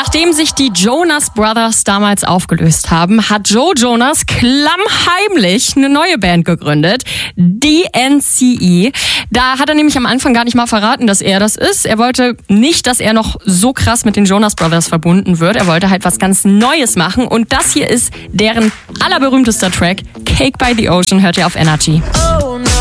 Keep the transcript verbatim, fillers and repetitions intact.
Nachdem sich die Jonas Brothers damals aufgelöst haben, hat Joe Jonas klammheimlich eine neue Band gegründet, D N C E. Da hat er nämlich am Anfang gar nicht mal verraten, dass er das ist. Er wollte nicht, dass er noch so krass mit den Jonas Brothers verbunden wird. Er wollte halt was ganz Neues machen und das hier ist deren allerberühmtester Track, Cake by the Ocean, hört ihr auf Energy.